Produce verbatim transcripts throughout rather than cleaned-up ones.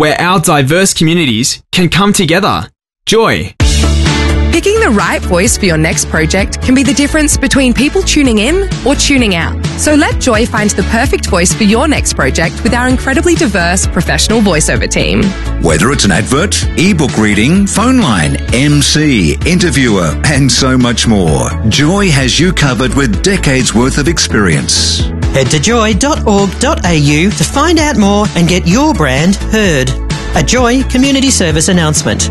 where our diverse communities can come together. Joy. Picking the right voice for your next project can be the difference between people tuning in or tuning out. So let Joy find the perfect voice for your next project with our incredibly diverse professional voiceover team. Whether it's an advert, ebook reading, phone line, M C, interviewer, and so much more, Joy has you covered with decades worth of experience. Head to joy dot org dot a u to find out more and get your brand heard. A Joy Community Service announcement.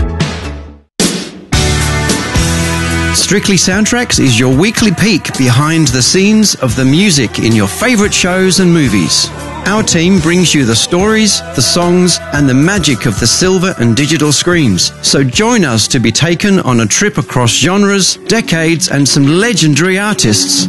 Strictly Soundtracks is your weekly peek behind the scenes of the music in your favourite shows and movies. Our team brings you the stories, the songs, and the magic of the silver and digital screens. So join us to be taken on a trip across genres, decades, and some legendary artists.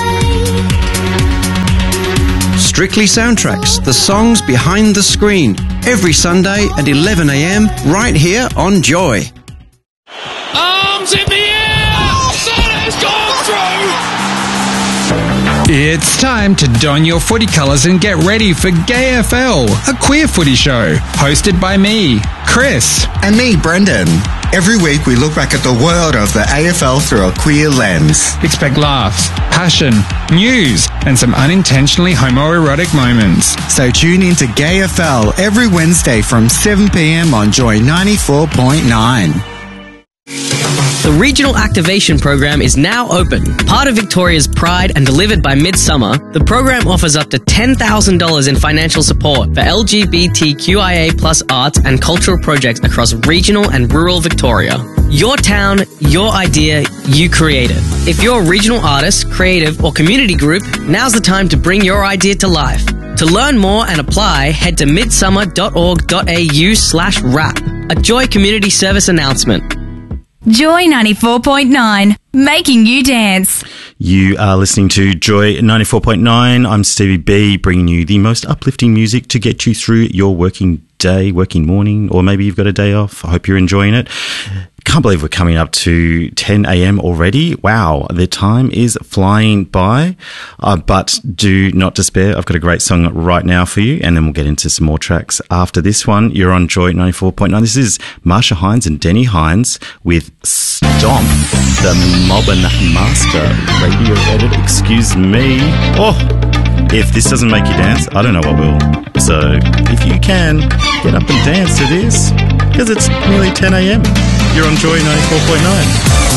Strictly Soundtracks, the songs behind the screen, every Sunday at eleven a m right here on Joy. Arms in the air! Santa's gone through! It's time to don your footy colours and get ready for Gay F L, a queer footy show, hosted by me, Chris. And me, Brendan. Every week we look back at the world of the A F L through a queer lens. Expect laughs, passion, news, and some unintentionally homoerotic moments. So tune in to Gay F L every Wednesday from seven p m on Joy ninety-four point nine. The Regional Activation Program is now open. Part of Victoria's pride and delivered by Midsummer, the program offers up to ten thousand dollars in financial support for L G B T Q I A plus arts and cultural projects across regional and rural Victoria. Your town, your idea, you create it. If you're a regional artist, creative, or community group, now's the time to bring your idea to life. To learn more and apply, head to midsummer dot org dot a u slash rap. A Joy Community Service announcement. Joy ninety-four point nine, making you dance. You are listening to Joy ninety-four point nine. I'm Stevie B, bringing you the most uplifting music to get you through your working day, working morning, or maybe you've got a day off. I hope you're enjoying it. Can't believe we're coming up to ten a m already. Wow, the time is flying by. Uh, but do not despair. I've got a great song right now for you, and then we'll get into some more tracks after this one. You're on Joy ninety-four point nine. This is Marsha Hines and Denny Hines with Stomp, the Mobbin Master radio edit. Excuse me. Oh, if this doesn't make you dance, I don't know what will. So if you can, get up and dance to this, because it's nearly ten a m. You're on Joy ninety-four point nine.